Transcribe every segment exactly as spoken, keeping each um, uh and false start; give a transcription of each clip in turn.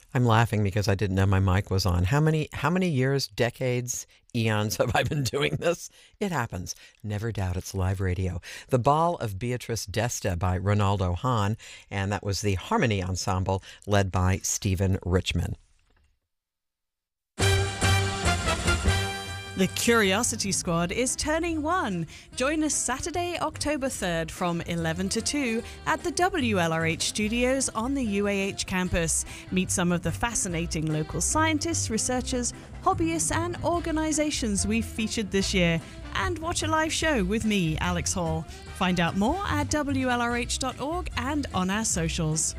I'm laughing because I didn't know my mic was on. How many how many years, decades, eons have I been doing this? It happens. Never doubt it's live radio. The Ball of Beatrice d'Este by Ronaldo Hahn, and that was the Harmony Ensemble led by Stephen Richman. The Curiosity Squad is turning one. Join us Saturday, October third from eleven to two at the W L R H studios on the U A H campus. Meet some of the fascinating local scientists, researchers, hobbyists and organisations we've featured this year. And watch a live show with me, Alex Hall. Find out more at W L R H dot org and on our socials.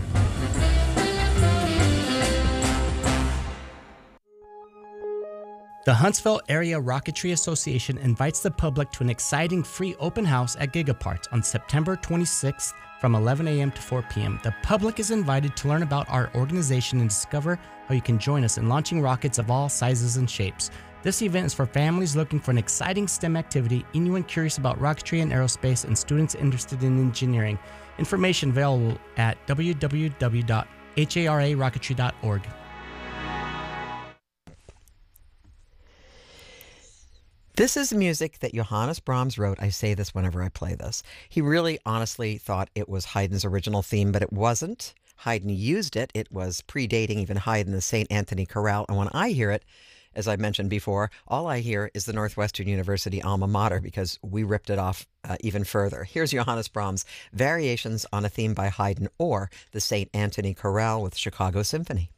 The Huntsville Area Rocketry Association invites the public to an exciting free open house at Gigaparts on September twenty-sixth from eleven a.m. to four p.m. The public is invited to learn about our organization and discover how you can join us in launching rockets of all sizes and shapes. This event is for families looking for an exciting STEM activity, anyone curious about rocketry and aerospace, and students interested in engineering. Information available at w w w dot h a r a rocketry dot org. This is music that Johannes Brahms wrote. I say this whenever I play this. He really honestly thought it was Haydn's original theme, but it wasn't. Haydn used it. It was predating even Haydn, the Saint Anthony Chorale. And when I hear it, as I mentioned before, all I hear is the Northwestern University alma mater because we ripped it off uh, even further. Here's Johannes Brahms' Variations on a Theme by Haydn or the Saint Anthony Chorale with Chicago Symphony.